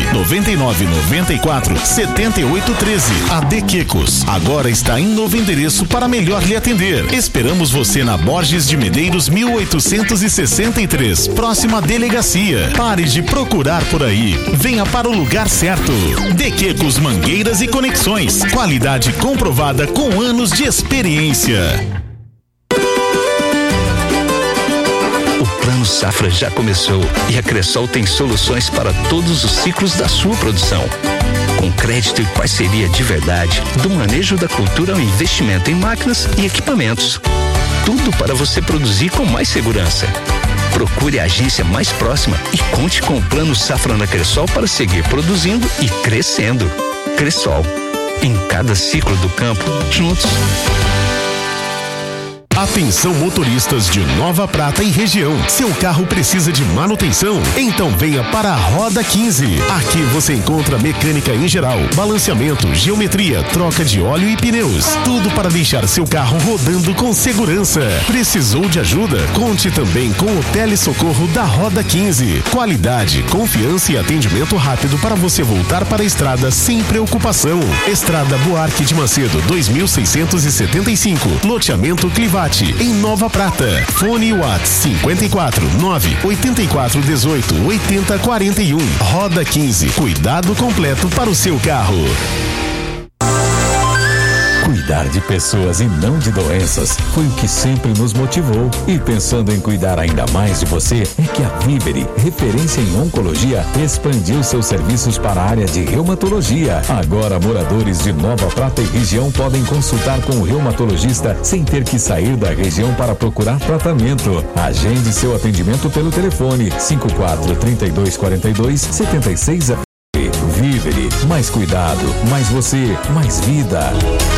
999947813. AD Quecos agora está em novo endereço para melhor lhe atender. Esperamos você na Borges de Medeiros 1863, próxima à delegacia. Pare de procurar por aí. Venha para o lugar certo. AD Quecos Mangueiras e Conexões. Qualidade comprovada com anos de experiência. O Plano Safra já começou e a Cressol tem soluções para todos os ciclos da sua produção. Com crédito e parceria de verdade, do manejo da cultura ao investimento em máquinas e equipamentos. Tudo para você produzir com mais segurança. Procure a agência mais próxima e conte com o Plano Safra na Cressol para seguir produzindo e crescendo. Cressol, em cada ciclo do campo, juntos. Atenção motoristas de Nova Prata e região. Seu carro precisa de manutenção? Então venha para a Roda 15. Aqui você encontra mecânica em geral, balanceamento, geometria, troca de óleo e pneus. Tudo para deixar seu carro rodando com segurança. Precisou de ajuda? Conte também com o telesocorro da Roda 15. Qualidade, confiança e atendimento rápido para você voltar para a estrada sem preocupação. Estrada Buarque de Macedo, 2675. Loteamento Clivate, em Nova Prata. Fone WhatsApp 54 984 18 80 41. Roda 15. Cuidado completo para o seu carro. Cuidar de pessoas e não de doenças foi o que sempre nos motivou. E pensando em cuidar ainda mais de você, é que a Vivere, referência em oncologia, expandiu seus serviços para a área de reumatologia. Agora, moradores de Nova Prata e região podem consultar com o reumatologista sem ter que sair da região para procurar tratamento. Agende seu atendimento pelo telefone 54 32 42 76. Vivere, mais cuidado, mais você, mais vida.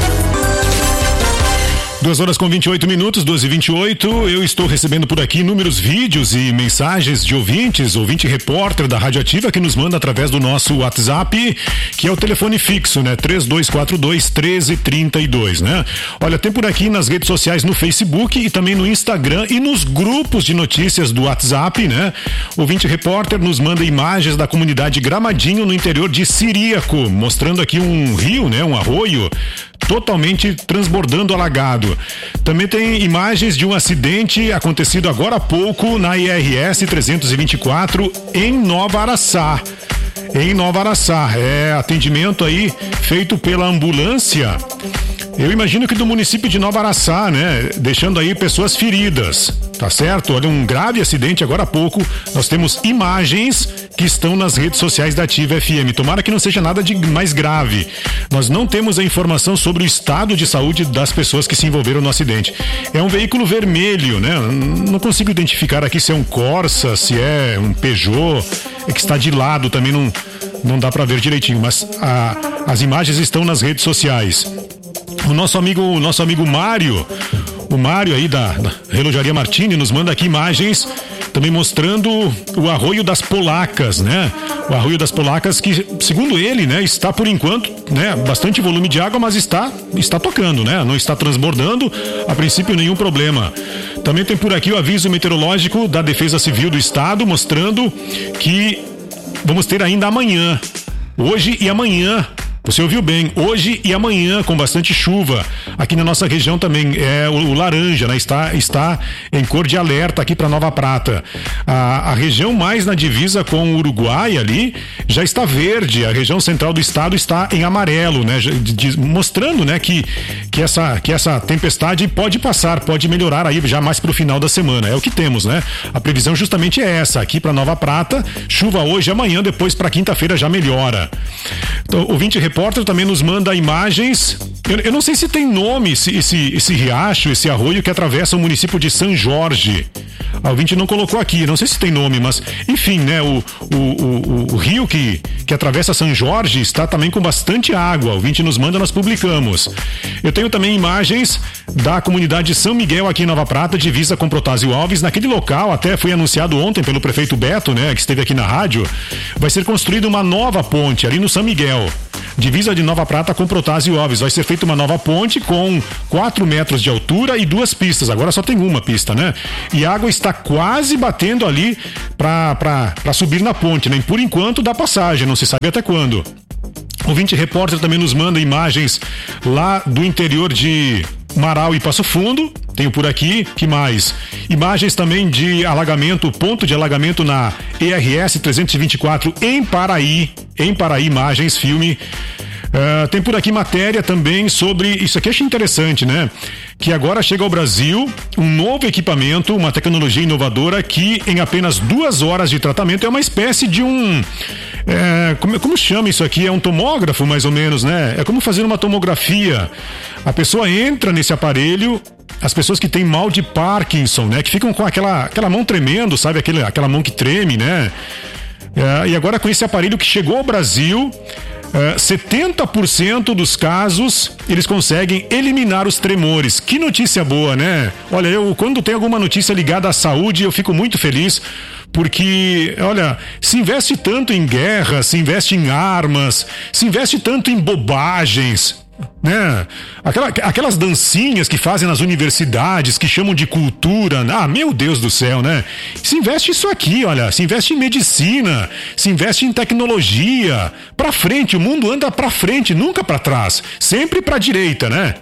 2h28, 12h28. Eu estou recebendo por aqui inúmeros vídeos e mensagens de ouvintes, ouvinte repórter da Rádio Ativa que nos manda através do nosso WhatsApp, que é o telefone fixo, né? 3242-1332, né? Olha, tem por aqui nas redes sociais, no Facebook e também no Instagram e nos grupos de notícias do WhatsApp, né? Ouvinte repórter nos manda imagens da comunidade Gramadinho no interior de Ciríaco, mostrando aqui um rio, né? Um arroio totalmente transbordando, alagado. Também tem imagens de um acidente acontecido agora há pouco na IRS 324 em Nova Araçá. É atendimento aí feito pela ambulância. Eu imagino que do município de Nova Araçá, né? Deixando aí pessoas feridas, tá certo? Olha, um grave acidente agora há pouco. Nós temos imagens que estão nas redes sociais da Ativa FM. Tomara que não seja nada de mais grave. Nós não temos a informação sobre o estado de saúde das pessoas que se envolveram no acidente. É um veículo vermelho, né? Não consigo identificar aqui se é um Corsa, se é um Peugeot. É que está de lado, também não dá para ver direitinho, mas as imagens estão nas redes sociais. O nosso amigo Mário, o Mário aí da Relojaria Martini, nos manda aqui imagens também mostrando o Arroio das Polacas, né? O Arroio das Polacas que, segundo ele, né, está por enquanto, né, bastante volume de água, mas está tocando, né? Não está transbordando, a princípio nenhum problema. Também tem por aqui o aviso meteorológico da Defesa Civil do Estado, mostrando que vamos ter ainda amanhã, hoje e amanhã. Você ouviu bem, hoje e amanhã com bastante chuva. Aqui na nossa região também é o laranja, né? Está em cor de alerta aqui para Nova Prata. A região mais na divisa com o Uruguai ali já está verde. A região central do estado está em amarelo, né? Mostrando, né, que essa tempestade pode passar, pode melhorar aí já mais para o final da semana. É o que temos, né? A previsão justamente é essa aqui para Nova Prata. Chuva hoje e amanhã, depois para quinta-feira já melhora. Então, o ouvinte repórter também nos manda imagens. Eu não sei se tem nome esse riacho, esse arroio que atravessa o município de São Jorge. A ouvinte não colocou aqui, não sei se tem nome, mas enfim, né? O rio que atravessa São Jorge está também com bastante água. O ouvinte nos manda, nós publicamos. Eu tenho também imagens da comunidade São Miguel aqui em Nova Prata, divisa com Protásio Alves. Naquele local, até foi anunciado ontem pelo prefeito Beto, né? Que esteve aqui na rádio. Vai ser construída uma nova ponte ali no São Miguel. divisa de Nova Prata com Protásio Alves. Vai ser feita uma nova ponte com 4 metros de altura e 2 pistas. Agora só tem uma pista, né? E a água está quase batendo ali para subir na ponte, né? E por enquanto dá passagem, não se sabe até quando. O Ouvinte Repórter também nos manda imagens lá do interior de Marau e Passo Fundo. Tenho por aqui, que mais? Imagens também de alagamento, ponto de alagamento na ERS 324 em Paraí, imagens, filme. Tem por aqui matéria também sobre, isso aqui eu achei interessante, né? Que agora chega ao Brasil um novo equipamento, uma tecnologia inovadora que em apenas 2 horas de tratamento é uma espécie de como chama isso aqui? É um tomógrafo mais ou menos, né? É como fazer uma tomografia. A pessoa entra nesse aparelho, as pessoas que têm mal de Parkinson, né? Que ficam com aquela mão tremendo, sabe? Aquela mão que treme, né? E agora com esse aparelho que chegou ao Brasil, 70% dos casos eles conseguem eliminar os tremores. Que notícia boa, né? Olha, eu quando tem alguma notícia ligada à saúde, eu fico muito feliz, porque, olha, se investe tanto em guerra, se investe em armas, se investe tanto em bobagens, né? Aquelas dancinhas que fazem nas universidades, que chamam de cultura. Ah, meu Deus do céu, né? Se investe isso aqui, olha, se investe em medicina, se investe em tecnologia. Pra frente, o mundo anda pra frente, nunca pra trás, sempre pra direita, né?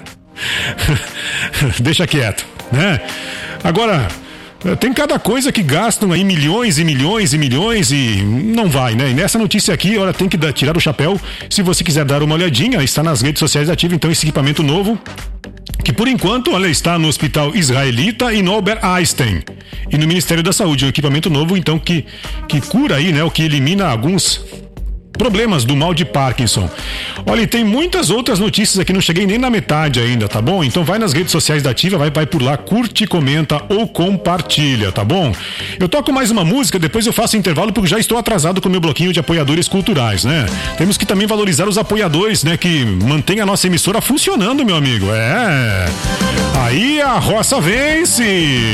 Deixa quieto, né? Agora, tem cada coisa que gastam aí milhões e milhões e milhões e não vai, né? E nessa notícia aqui, olha, tem que tirar o chapéu. Se você quiser dar uma olhadinha, está nas redes sociais da Ativa, então esse equipamento novo, que por enquanto, olha, está no Hospital Israelita e no Albert Einstein e no Ministério da Saúde. Um equipamento novo, então, que cura aí, né? O que elimina alguns problemas do mal de Parkinson. Olha, e tem muitas outras notícias aqui, não cheguei nem na metade ainda, tá bom? Então vai nas redes sociais da Ativa, vai por lá, curte, comenta ou compartilha, tá bom? Eu toco mais uma música, depois eu faço intervalo porque já estou atrasado com o meu bloquinho de apoiadores culturais, né? Temos que também valorizar os apoiadores, né? Que mantém a nossa emissora funcionando, meu amigo. Aí a roça vence!